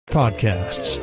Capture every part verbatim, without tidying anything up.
Podcasts.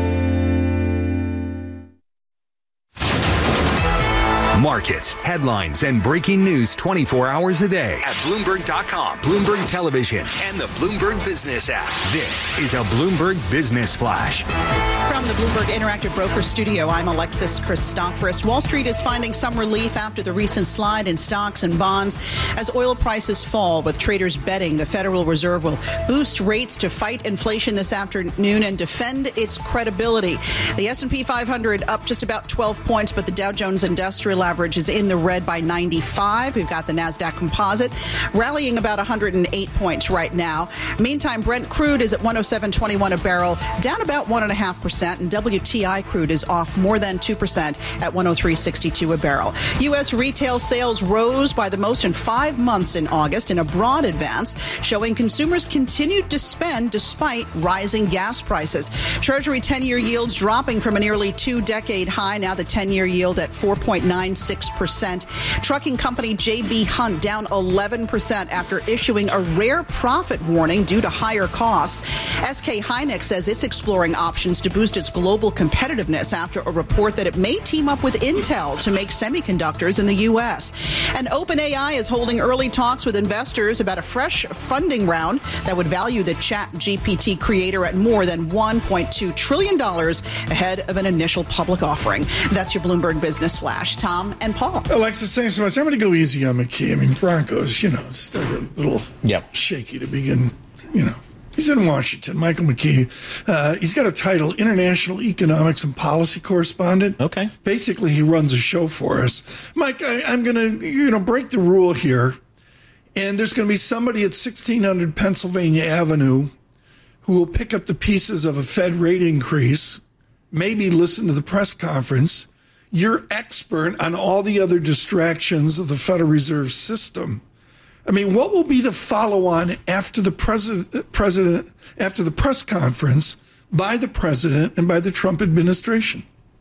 Markets, headlines, and breaking news twenty-four hours a day at Bloomberg dot com, Bloomberg Television, and the Bloomberg Business app. This is a Bloomberg Business Flash. From the Bloomberg Interactive Broker Studio, I'm Alexis Christoforous. Wall Street is finding some relief after the recent slide in stocks and bonds as oil prices fall, with traders betting the Federal Reserve will boost rates to fight inflation this afternoon and defend its credibility. The S and P five hundred up just about twelve points, but the Dow Jones Industrial Average is in the red by ninety-five. We've got the NASDAQ Composite rallying about one hundred eight points right now. Meantime, Brent crude is at one oh seven twenty-one a barrel, down about one point five percent, and W T I crude is off more than two percent at one oh three sixty-two a barrel. U S retail sales rose by the most in five months in August in a broad advance, showing consumers continued to spend despite rising gas prices. Treasury ten-year yields dropping from a nearly two-decade high, now the ten-year yield at four point nine six percent. Trucking company J B Hunt down eleven percent after issuing a rare profit warning due to higher costs. S K Hynix says it's exploring options to boost its global competitiveness after a report that it may team up with Intel to make semiconductors in the U S. And OpenAI is holding early talks with investors about a fresh funding round that would value the ChatGPT creator at more than one point two trillion dollars ahead of an initial public offering. That's your Bloomberg Business Flash. Tom and Paul. Alexis, thanks so much. I'm going to go easy on McKee. I mean, Broncos, you know, started a little yep. shaky to begin, you know. He's in Washington, Michael McKee. Uh, he's got a title, International Economics and Policy Correspondent. Okay. Basically, he runs a show for us. Mike, I, I'm going to, you know, break the rule here. And there's going to be somebody at sixteen hundred Pennsylvania Avenue who will pick up the pieces of a Fed rate increase, maybe listen to the press conference. You're expert on all the other distractions of the Federal Reserve System. I mean, what will be the follow-on after the president, president, after the press conference by the president and by the Trump administration?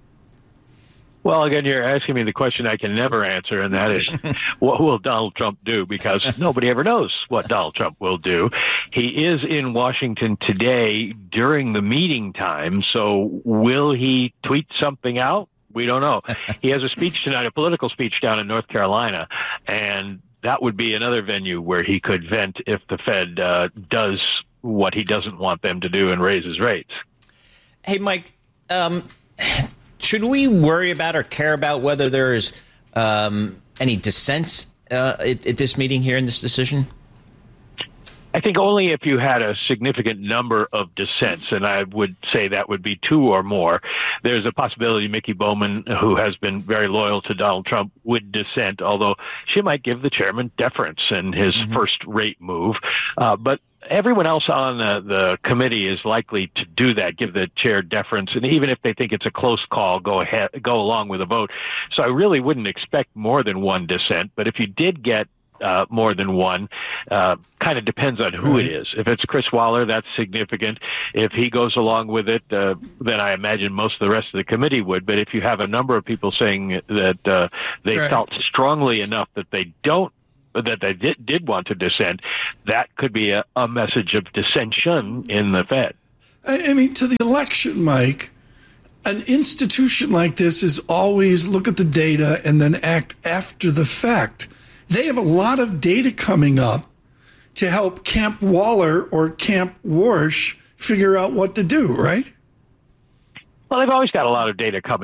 Well, again, you're asking me the question I can never answer, and that is, what will Donald Trump do? Because nobody ever knows what Donald Trump will do. He is in Washington today during the meeting time, so will he tweet something out? We don't know. He has a speech tonight, a political speech down in North Carolina, and that would be another venue where he could vent if the Fed uh, does what he doesn't want them to do and raises rates. Hey, Mike, um, should we worry about or care about whether there's um, any dissents uh, at, at this meeting here in this decision? I think only if you had a significant number of dissents, and I would say that would be two or more. There's a possibility Mickey Bowman, who has been very loyal to Donald Trump, would dissent, although she might give the chairman deference in his mm-hmm. first rate move. Uh, but everyone else on the, the committee is likely to do that, give the chair deference, and even if they think it's a close call, go ahead, go along with a vote. So I really wouldn't expect more than one dissent, but if you did get Uh, more than one, uh, kind of depends on who right. it is. If it's Chris Waller, that's significant. If he goes along with it, uh, then I imagine most of the rest of the committee would. But if you have a number of people saying that uh, they right. felt strongly enough that they don't, that they did, did want to dissent, that could be a, a message of dissension in the Fed. I, I mean, to the election, Mike, an institution like this is always look at the data and then act after the fact. They have a lot of data coming up to help Camp Waller or Camp Warsh figure out what to do, right? Well, they've always got a lot of data coming